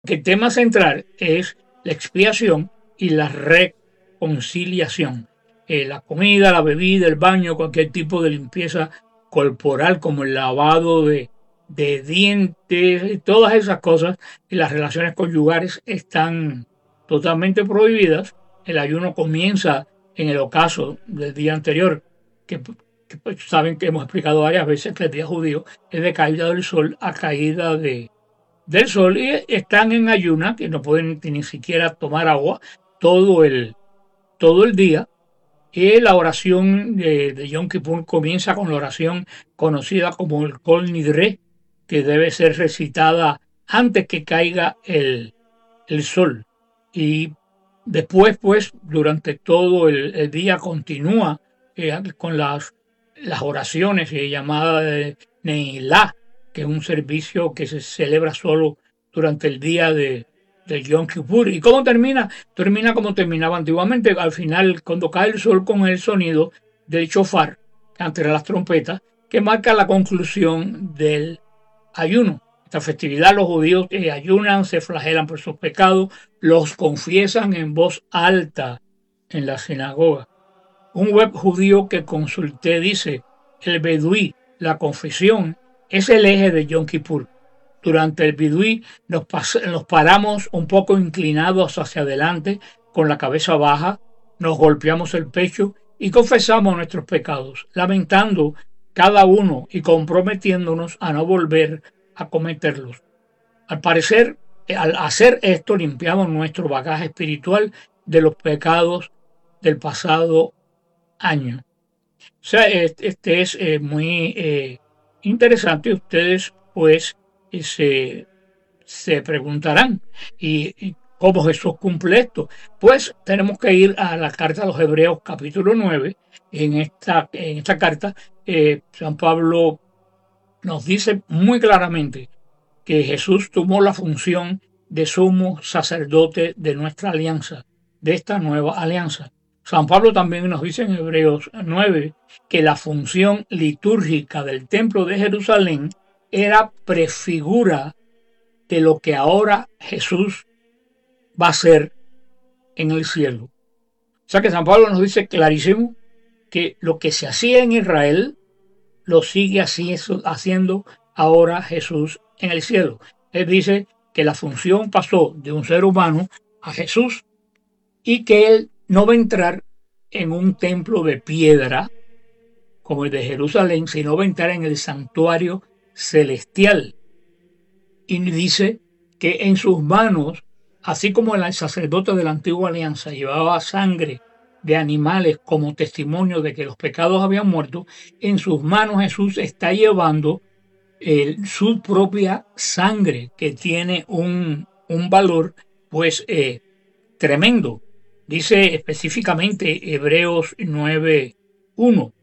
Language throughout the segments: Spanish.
Que el tema central es la expiación y la reconciliación. La comida, la bebida, el baño, cualquier tipo de limpieza corporal como el lavado de dientes, todas esas cosas y las relaciones conyugales están totalmente prohibidas. El ayuno comienza en el ocaso del día anterior, que pues, saben que hemos explicado varias veces que el día judío es de caída del sol a caída del sol y están en ayuna, que no pueden ni siquiera tomar agua todo todo el día. Y la oración de Yom Kippur comienza con la oración conocida como el Kol Nidre, que debe ser recitada antes que caiga el sol. Y después, pues, durante todo el día continúa con las oraciones llamadas de Neilá, que es un servicio que se celebra solo durante el día de Yom Kippur. ¿Y cómo termina? Termina como terminaba antiguamente. Al final, cuando cae el sol con el sonido del shofar, entre las trompetas, que marca la conclusión del ayuno. Esta festividad los judíos ayunan, se flagelan por sus pecados, los confiesan en voz alta en la sinagoga. Un web judío que consulté dice, el Beduí, la confesión, es el eje de Yom Kippur. Durante el Beduí nos paramos un poco inclinados hacia adelante, con la cabeza baja, nos golpeamos el pecho y confesamos nuestros pecados, lamentando cada uno y comprometiéndonos a no volver a cometerlos. Al parecer, al hacer esto, limpiamos nuestro bagaje espiritual de los pecados del pasado año. O sea, este es muy interesante. Ustedes, pues, se preguntarán, ¿y cómo Jesús cumple esto? Pues tenemos que ir a la carta a los Hebreos, capítulo 9. En esta carta, San Pablo nos dice muy claramente que Jesús tomó la función de sumo sacerdote de nuestra alianza, de esta nueva alianza. San Pablo también nos dice en Hebreos 9 que la función litúrgica del templo de Jerusalén era prefigura de lo que ahora Jesús va a hacer en el cielo. O sea que San Pablo nos dice clarísimo que lo que se hacía en Israel lo sigue haciendo ahora Jesús en el cielo. Él dice que la función pasó de un ser humano a Jesús y que él no va a entrar en un templo de piedra como el de Jerusalén, sino va a entrar en el santuario celestial. Y dice que en sus manos, así como el sacerdote de la antigua alianza llevaba sangre de animales como testimonio de que los pecados habían muerto, en sus manos Jesús está llevando su propia sangre, que tiene un valor pues tremendo. Dice específicamente Hebreos 9:1.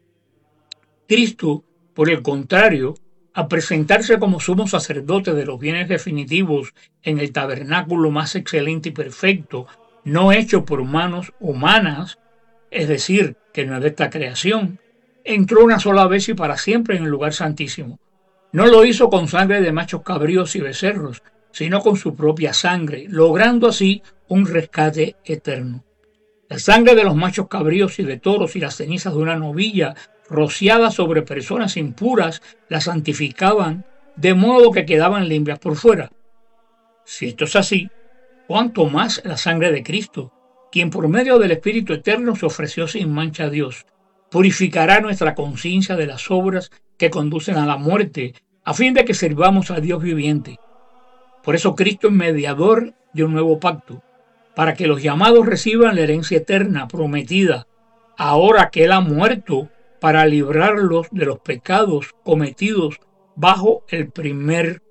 Cristo, por el contrario, a presentarse como sumo sacerdote de los bienes definitivos en el tabernáculo más excelente y perfecto, no hecho por manos humanas, es decir, que no es de esta creación, entró una sola vez y para siempre en el lugar santísimo. No lo hizo con sangre de machos cabríos y becerros, sino con su propia sangre, logrando así un rescate eterno. La sangre de los machos cabríos y de toros y las cenizas de una novilla rociadas sobre personas impuras las santificaban, de modo que quedaban limpias por fuera. Si esto es así, ¿cuánto más la sangre de Cristo, quien por medio del Espíritu Eterno se ofreció sin mancha a Dios, purificará nuestra conciencia de las obras que conducen a la muerte, a fin de que sirvamos a Dios viviente? Por eso Cristo es mediador de un nuevo pacto, para que los llamados reciban la herencia eterna prometida, ahora que Él ha muerto para librarlos de los pecados cometidos bajo el primer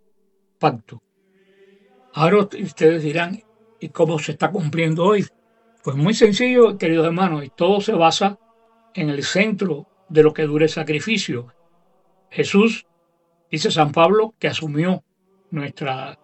pacto. Ahora ustedes dirán, ¿y cómo se está cumpliendo hoy? Pues muy sencillo, queridos hermanos, y todo se basa en el centro de lo que dura el sacrificio. Jesús, dice San Pablo, que asumió nuestros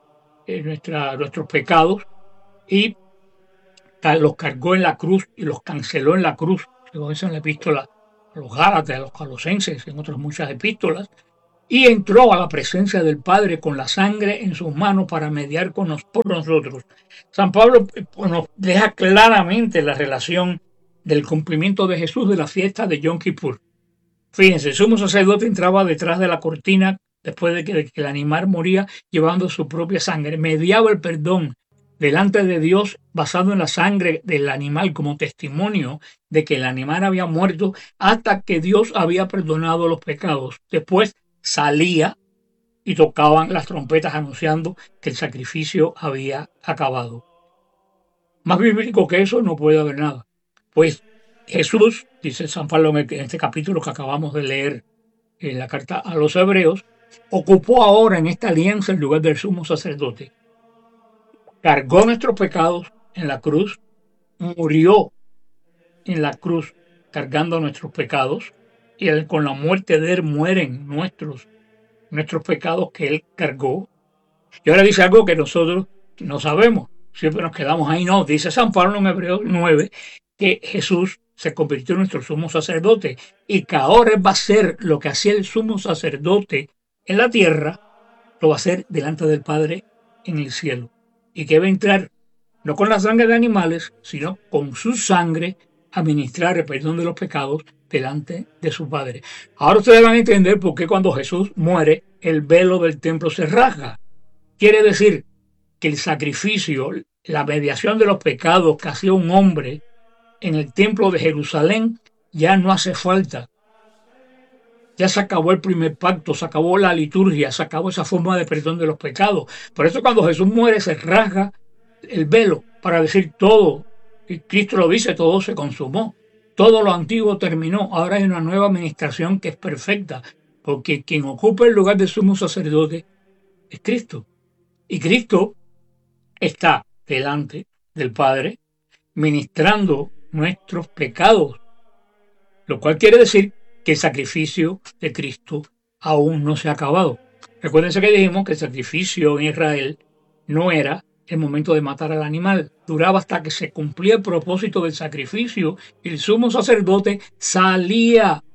pecados y los cargó en la cruz y los canceló en la cruz, según dice en la epístola a los Gálatas, a los Colosenses, en otras muchas epístolas, y entró a la presencia del Padre con la sangre en sus manos para mediar por nosotros. San Pablo nos deja claramente la relación del cumplimiento de Jesús de la fiesta de Yom Kippur. Fíjense, el sumo sacerdote entraba detrás de la cortina después de que el animal moría llevando su propia sangre, mediaba el perdón delante de Dios basado en la sangre del animal como testimonio de que el animal había muerto hasta que Dios había perdonado los pecados. Después salía y tocaban las trompetas anunciando que el sacrificio había acabado. Más bíblico que eso no puede haber nada. Pues Jesús, dice San Pablo en este capítulo que acabamos de leer en la carta a los Hebreos, ocupó ahora en esta alianza el lugar del sumo sacerdote. Cargó nuestros pecados en la cruz, murió en la cruz cargando nuestros pecados, y con la muerte de él mueren nuestros pecados que él cargó. Y ahora dice algo que nosotros no sabemos, siempre nos quedamos ahí. No, dice San Pablo en Hebreos 9 que Jesús se convirtió en nuestro sumo sacerdote y que ahora va a hacer lo que hacía el sumo sacerdote en la tierra, lo va a hacer delante del Padre en el cielo. Y que va a entrar no con la sangre de animales, sino con su sangre a ministrar el perdón de los pecados delante de su Padre. Ahora ustedes van a entender por qué cuando Jesús muere, el velo del templo se rasga. Quiere decir que el sacrificio, la mediación de los pecados que hacía un hombre en el templo de Jerusalén, ya no hace falta. Ya se acabó el primer pacto, se acabó la liturgia, se acabó esa forma de perdón de los pecados. Por eso cuando Jesús muere se rasga el velo para decir todo. Y Cristo lo dice, todo se consumó. Todo lo antiguo terminó. Ahora hay una nueva administración que es perfecta. Porque quien ocupa el lugar de sumo sacerdote es Cristo. Y Cristo está delante del Padre ministrando nuestros pecados. Lo cual quiere decir que el sacrificio de Cristo aún no se ha acabado. Recuérdense que dijimos que el sacrificio en Israel no era el momento de matar al animal. Duraba hasta que se cumplía el propósito del sacrificio y el sumo sacerdote salía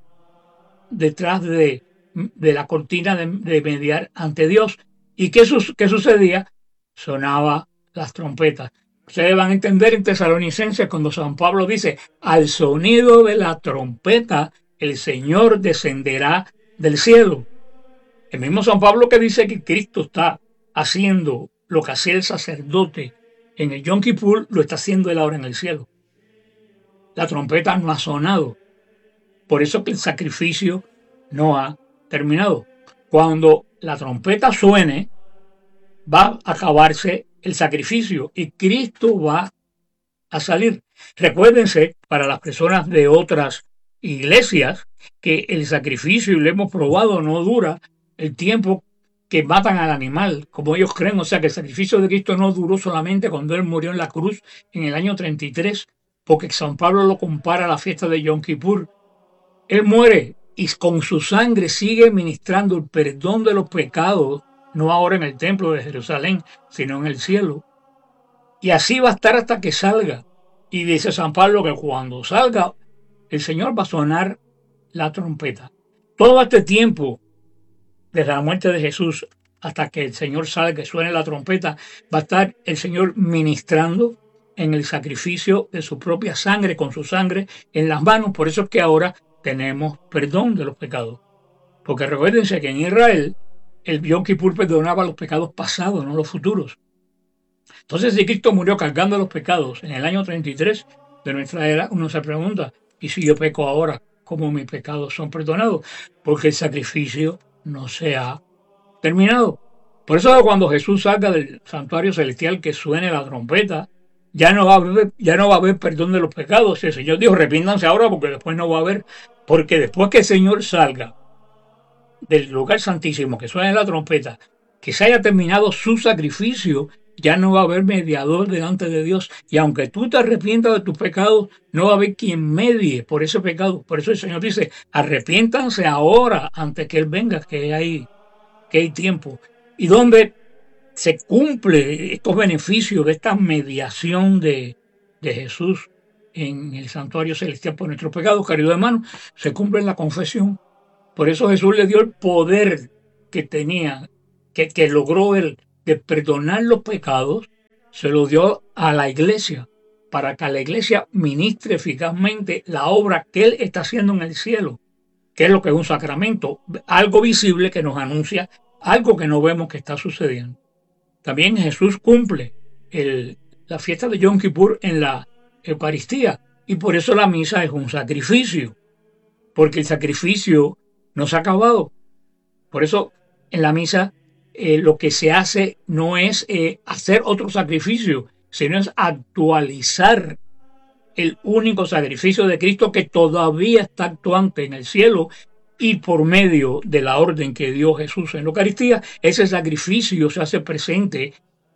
detrás de la cortina de mediar ante Dios. ¿Y qué sucedía? Sonaba las trompetas. Ustedes van a entender en Tesalonicenses cuando San Pablo dice, al sonido de la trompeta el Señor descenderá del cielo. El mismo San Pablo que dice que Cristo está haciendo lo que hacía el sacerdote en el Yom Kippur, lo está haciendo él ahora en el cielo. La trompeta no ha sonado. Por eso que el sacrificio no ha terminado. Cuando la trompeta suene, va a acabarse el sacrificio y Cristo va a salir. Recuérdense, para las personas de otras iglesias, que el sacrificio, y lo hemos probado, no dura el tiempo que matan al animal, como ellos creen. O sea, que el sacrificio de Cristo no duró solamente cuando Él murió en la cruz en el año 33, porque San Pablo lo compara a la fiesta de Yom Kippur. Él muere y con su sangre sigue ministrando el perdón de los pecados, no ahora en el templo de Jerusalén, sino en el cielo. Y así va a estar hasta que salga. Y dice San Pablo que cuando salga, el Señor va a sonar la trompeta. Todo este tiempo, desde la muerte de Jesús hasta que el Señor salga y suene la trompeta, va a estar el Señor ministrando en el sacrificio de su propia sangre, con su sangre en las manos. Por eso es que ahora tenemos perdón de los pecados. Porque recuérdense que en Israel el Yom Kippur perdonaba los pecados pasados, no los futuros. Entonces, si Cristo murió cargando los pecados en el año 33 de nuestra era, uno se pregunta, ¿y si yo peco ahora, cómo mis pecados son perdonados? Porque el sacrificio no se ha terminado. Por eso cuando Jesús salga del santuario celestial, que suene la trompeta, ya no va a haber perdón de los pecados. El Señor dijo, arrepiéntanse ahora porque después no va a haber. Porque después que el Señor salga del lugar santísimo, que suene la trompeta, que se haya terminado su sacrificio, ya no va a haber mediador delante de Dios. Y aunque tú te arrepientas de tus pecados, no va a haber quien medie por ese pecado. Por eso el Señor dice, arrepiéntanse ahora antes que Él venga, que hay tiempo. Y donde se cumple estos beneficios de esta mediación de Jesús en el santuario celestial por nuestros pecados, queridos hermanos, se cumple en la confesión. Por eso Jesús le dio el poder que tenía, que logró él de perdonar los pecados, se lo dio a la iglesia, para que la iglesia ministre eficazmente la obra que él está haciendo en el cielo, que es lo que es un sacramento, algo visible que nos anuncia algo que no vemos que está sucediendo. También Jesús cumple la fiesta de Yom Kippur en la Eucaristía, y por eso la misa es un sacrificio, porque el sacrificio no se ha acabado. Por eso en la misa lo que se hace no es hacer otro sacrificio, sino es actualizar el único sacrificio de Cristo que todavía está actuante en el cielo, y por medio de la orden que dio Jesús en la Eucaristía, ese sacrificio se hace presente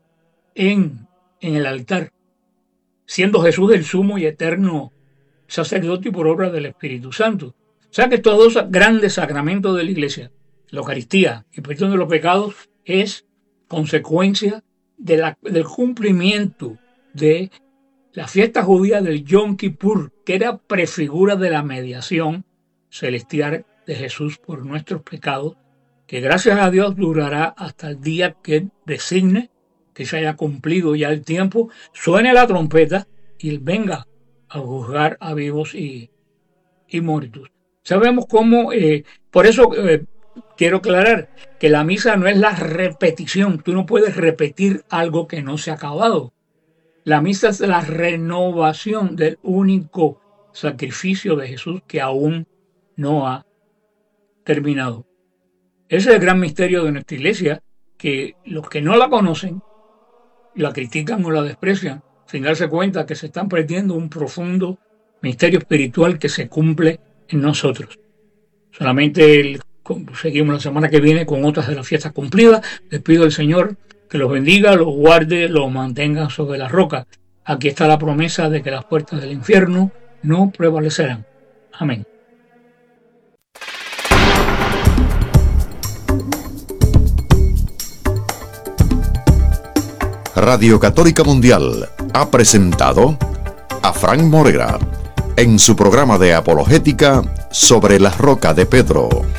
en el altar, siendo Jesús el sumo y eterno sacerdote y por obra del Espíritu Santo. O sea que estos dos grandes sacramentos de la Iglesia, la Eucaristía y el perdón de los pecados, es consecuencia del cumplimiento de la fiesta judía del Yom Kippur, que era prefigura de la mediación celestial de Jesús por nuestros pecados, que gracias a Dios durará hasta el día que designe, que se haya cumplido ya el tiempo, suene la trompeta y Él venga a juzgar a vivos y muertos. Sabemos cómo, por eso quiero aclarar que la misa no es la repetición. Tú no puedes repetir algo que no se ha acabado. La misa es la renovación del único sacrificio de Jesús que aún no ha terminado. Ese es el gran misterio de nuestra iglesia, que los que no la conocen, la critican o la desprecian, sin darse cuenta que se están perdiendo un profundo misterio espiritual que se cumple en nosotros. Solamente seguimos la semana que viene con otras de las fiestas cumplidas. Les pido al Señor que los bendiga, los guarde, los mantenga sobre la roca. Aquí está la promesa de que las puertas del infierno no prevalecerán. Amén. Radio Católica Mundial ha presentado a Frank Morera en su programa de apologética sobre la roca de Pedro.